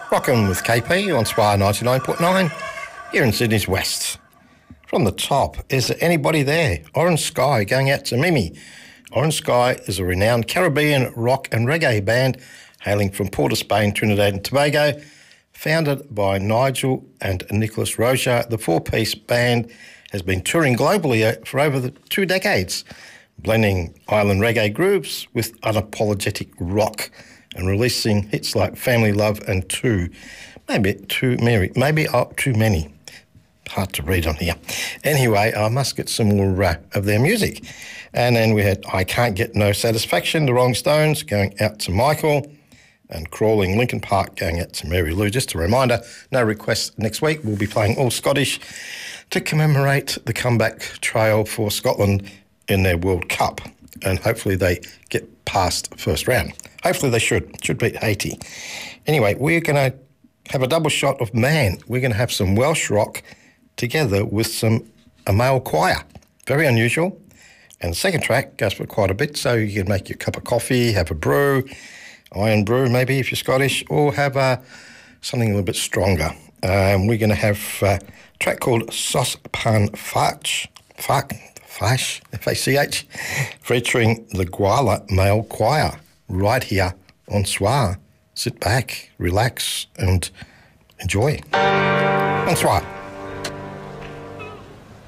Rockin' with KP on Spire 99.9 here in Sydney's West. From the top, is there anybody there? Orange Sky going out to Mimi. Orange Sky is a renowned Caribbean rock and reggae band hailing from Port of Spain, Trinidad and Tobago. Founded by Nigel and Nicholas Roja, the four-piece band has been touring globally for over 2 decades, blending island reggae grooves with unapologetic rock and releasing hits like Family Love and Too Many. Hard to read on here. Anyway, I must get some more of their music. And then we had I Can't Get No Satisfaction, the Rolling Stones, going out to Michael, and Crawling Linkin Park going out to Mary Lou. Just a reminder, no requests next week. We'll be playing all Scottish to commemorate the comeback trail for Scotland in their World Cup. And hopefully they get past first round. Hopefully they should beat Haiti. Anyway, we're going to have a double shot of Man. We're going to have some Welsh rock together with a male choir. Very unusual. And the second track goes for quite a bit, so you can make your cup of coffee, have a brew, iron brew maybe if you're Scottish, or have something a little bit stronger. We're going to have a track called Saucepan Fach, F-A-C-H, featuring the Gwylla Male Choir right here on Soir. Sit back, relax and enjoy. On Soir.